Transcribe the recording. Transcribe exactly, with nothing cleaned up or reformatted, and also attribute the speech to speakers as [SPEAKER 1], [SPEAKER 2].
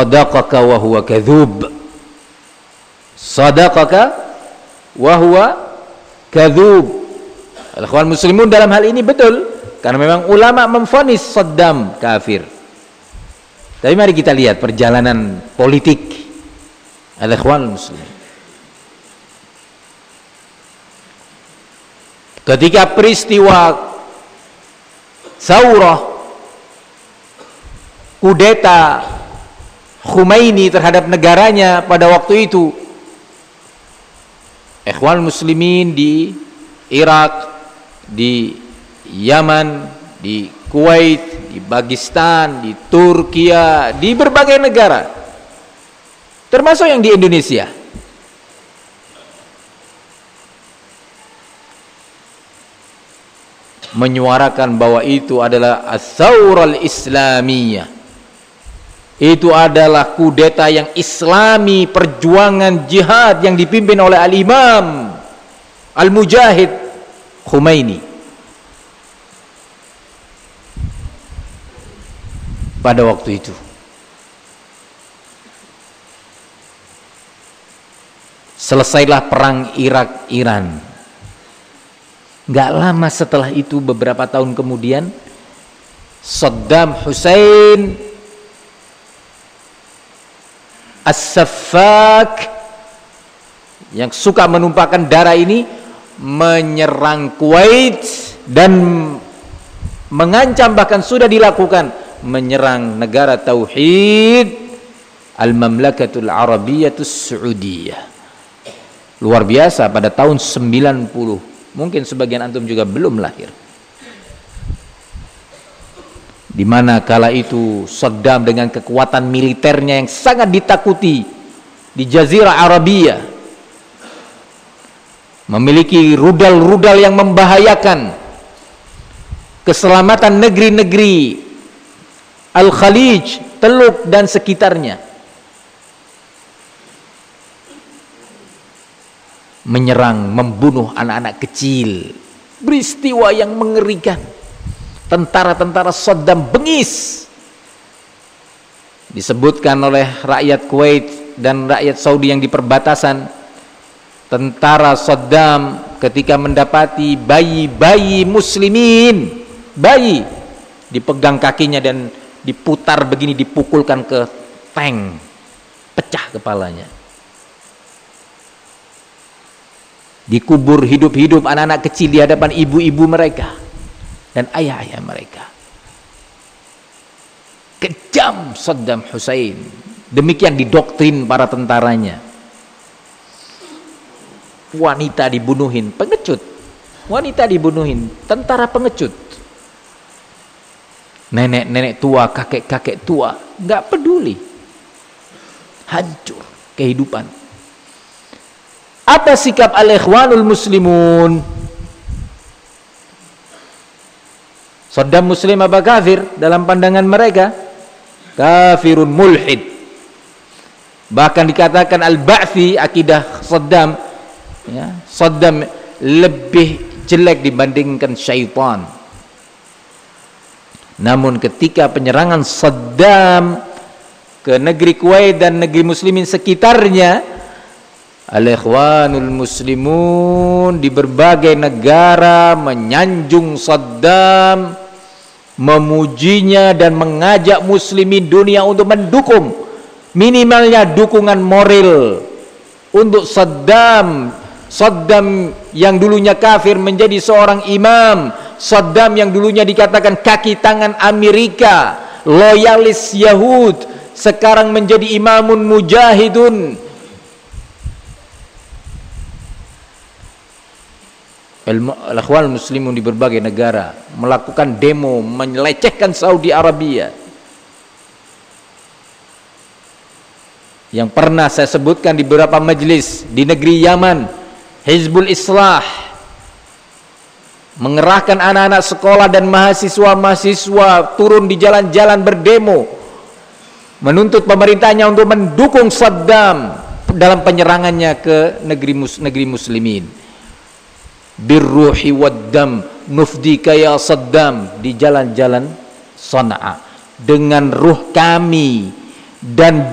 [SPEAKER 1] sadaqaka wa huwa kadzub. Sadaqaka wa huwa kadzub. Al-ikhwan muslimun, dalam hal ini betul, karena memang ulama memvonis Saddam kafir. Tapi mari kita lihat perjalanan politik al-ikhwan muslimin. Ketika peristiwa Saurah, kudeta Khomeini terhadap negaranya pada waktu itu, ikhwan muslimin di Irak, di Yaman, di Kuwait, di Pakistan, di Turkiya, di berbagai negara, termasuk yang di Indonesia, menyuarakan bahwa itu adalah as-saurah al-islamiyah, itu adalah kudeta yang islami, perjuangan jihad yang dipimpin oleh al-imam al-mujahid Khomeini. Pada waktu itu selesailah perang Irak-Iran. Gak lama setelah itu, beberapa tahun kemudian, Saddam Hussein As-Saffak, yang suka menumpahkan darah ini, menyerang Kuwait dan mengancam, bahkan sudah dilakukan, menyerang negara tauhid Al-Mamlakatul Arabiyatus Saudiyah. Luar biasa, pada tahun sembilan puluh. Mungkin sebagian antum juga belum lahir. Di mana kala itu Saddam dengan kekuatan militernya yang sangat ditakuti di Jazirah Arabia, memiliki rudal-rudal yang membahayakan keselamatan negeri-negeri Al-Khalij, Teluk dan sekitarnya, menyerang, membunuh anak-anak kecil. Peristiwa yang mengerikan. Tentara-tentara Saddam bengis. Disebutkan oleh rakyat Kuwait dan rakyat Saudi yang di perbatasan, tentara Saddam ketika mendapati bayi-bayi muslimin, bayi, dipegang kakinya dan diputar begini, dipukulkan ke tank, pecah kepalanya. Dikubur hidup-hidup anak-anak kecil di hadapan ibu-ibu mereka dan ayah-ayah mereka. Kejam Saddam Hussein. Demikian didoktrin para tentaranya. Wanita dibunuhin, pengecut. Wanita dibunuhin, tentara pengecut. Nenek-nenek tua, kakek-kakek tua, nggak peduli. Hancur kehidupan. Apa sikap al-ikhwanul muslimun? Saddam muslim apa kafir? Dalam pandangan mereka kafirun mulhid. Bahkan dikatakan al-Ba'thi, akidah Saddam, ya, Saddam lebih jelek dibandingkan syaitan. Namun ketika penyerangan Saddam ke negeri Kuwait dan negeri muslimin sekitarnya, al-ikhwanul muslimun di berbagai negara menyanjung Saddam, memujinya dan mengajak muslimin dunia untuk mendukung, minimalnya dukungan moral untuk Saddam. Saddam yang dulunya kafir menjadi seorang imam. Saddam yang dulunya dikatakan kaki tangan Amerika, loyalis Yahud, sekarang menjadi imamun mujahidun. Al-ikhwan muslimun di berbagai negara melakukan demo melecehkan Saudi Arabia. Yang pernah saya sebutkan di beberapa majelis di negeri Yaman, Hizbul Islah mengerahkan anak-anak sekolah dan mahasiswa-mahasiswa turun di jalan-jalan berdemo menuntut pemerintahnya untuk mendukung Saddam dalam penyerangannya ke negeri mus negeri muslimin. Birruhi waddam nufdika ya Saddam, di jalan-jalan Sana'a, dengan ruh kami dan